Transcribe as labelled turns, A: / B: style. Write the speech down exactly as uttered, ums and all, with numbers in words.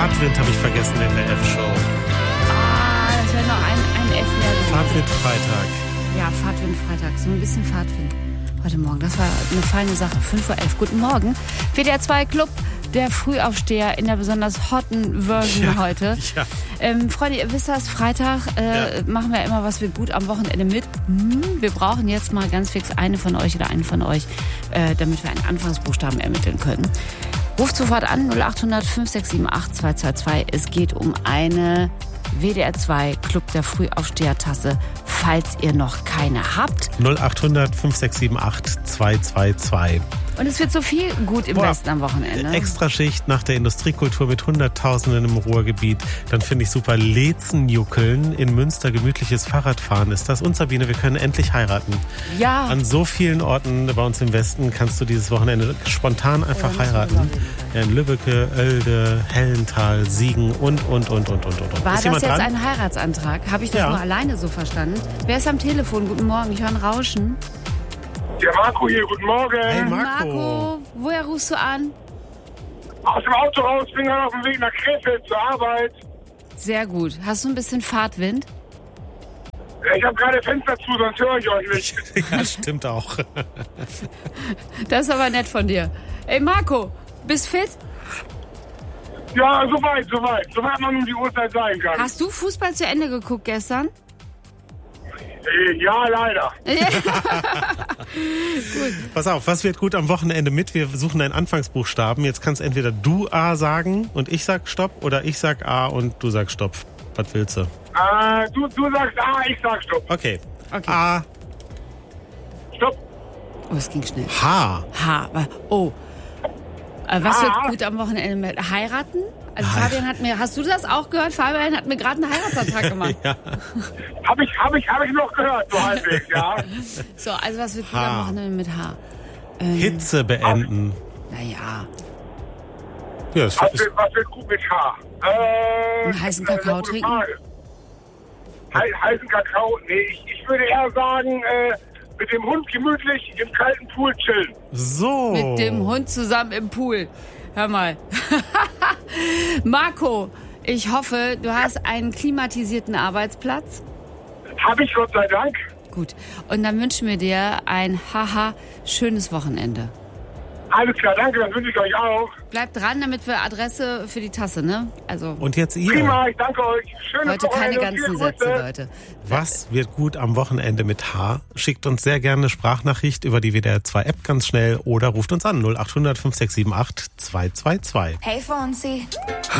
A: Fahrtwind habe ich vergessen in der F-Show.
B: Ah, das wäre noch ein, ein F mehr.
A: Fahrtwind Freitag.
B: Ja, Fahrtwind Freitag. So ein bisschen Fahrtwind heute Morgen. Das war eine feine Sache. fünf Uhr elf. Guten Morgen. W D R zwei Club, der Frühaufsteher in der besonders hotten Version
A: Ja,
B: heute.
A: ja.
B: Ähm, Freunde, ihr wisst das, Freitag äh,
A: Ja.
B: machen wir immer, was wir gut am Wochenende mit. Hm, wir brauchen jetzt mal ganz fix eine von euch oder einen von euch, äh, damit wir einen Anfangsbuchstaben ermitteln können. Ruft sofort an, null acht hundert fünf sechs sieben acht zwei zwei zwei. Es geht um eine W D R zwei Club der Frühaufsteher-Tasse, falls ihr noch keine habt.
A: null acht hundert fünf sechs sieben acht zwei zwei zwei.
B: Und es wird so viel gut im
A: Boah,
B: Westen am Wochenende.
A: Extraschicht nach der Industriekultur mit Hunderttausenden im Ruhrgebiet. Dann finde ich super Lezenjuckeln in Münster, gemütliches Fahrradfahren ist das. Und Sabine, wir können endlich heiraten.
B: Ja.
A: An so vielen Orten bei uns im Westen kannst du dieses Wochenende spontan einfach
B: Ja,
A: heiraten. Ja, in Lübbecke, Oelde, Hellental, Siegen und, und, und, und, und, und.
B: War
A: Ist
B: das
A: jemand
B: jetzt
A: dran?
B: ein Heiratsantrag? Habe ich das
A: Ja.
B: nur alleine so verstanden? Wer ist am Telefon? Guten Morgen, ich höre ein Rauschen.
C: Der Marco hier, guten Morgen.
A: Hey, Marco.
B: Marco, woher rufst du an?
C: Aus dem Auto raus, bin gerade auf dem Weg nach Krefeld zur Arbeit.
B: Sehr gut. Hast du ein bisschen Fahrtwind?
C: Ich habe gerade Fenster zu, sonst höre ich euch nicht.
A: Ja, stimmt auch.
B: Das ist aber nett von dir. Ey Marco, bist fit?
C: Ja, soweit, soweit. Soweit man um die Uhrzeit sein kann.
B: Hast du Fußball zu Ende geguckt gestern?
C: Äh, ja, leider.
A: Pass auf, was wird gut am Wochenende mit? Wir suchen einen Anfangsbuchstaben. Jetzt kannst entweder du A sagen und ich sag Stopp oder ich sag A und du sagst Stopp. Was willst du?
C: Äh, du, du sagst A, ich sag Stopp.
A: Okay.
B: Okay.
A: A,
C: Stopp.
B: Oh, es ging schnell.
A: H.
B: H. Oh. Äh, Was
C: Ah.
B: wird gut am Wochenende mit heiraten? Also
A: Heiraten.
B: Fabian hat mir, hast du das auch gehört? Fabian hat mir gerade einen Heiratsantrag gemacht.
A: Ja.
C: Hab ich, hab ich, hab ich noch gehört, so halbwegs, ja.
B: So, also was wird gut
A: H.
B: am Wochenende mit H?
A: Hitze beenden.
B: Naja,
A: Ja, das
C: Was
A: ist,
C: wird, was wird gut mit H? Äh,
B: Einen heißen
C: das ist
B: Kakao
C: eine gute
B: trinken?
C: Frage. He heißen Kakao? Nee, ich, ich würde eher sagen, äh, mit dem Hund gemütlich im kalten Pool chillen.
A: so.
B: mit dem Hund zusammen im Pool. Hör mal. Marco, ich hoffe, du hast einen klimatisierten Arbeitsplatz.
C: Hab ich, Gott sei Dank.
B: Gut. Und dann wünschen wir dir ein haha schönes Wochenende.
C: Alles klar, danke, das wünsche ich euch auch.
B: Bleibt dran, damit wir Adresse für die Tasse, ne? Also
A: Und jetzt ihr.
C: Prima, ich danke euch. Schönes
B: heute keine
C: Wochenende,
B: ganzen
C: viele
B: Sätze,
C: Grüße.
B: Leute.
A: Was wird gut am Wochenende mit H? Schickt uns sehr gerne eine Sprachnachricht über die W D R zwei App ganz schnell oder ruft uns an null acht hundert fünf sechs sieben acht zwei zwei zwei.
D: Hey Fonzie.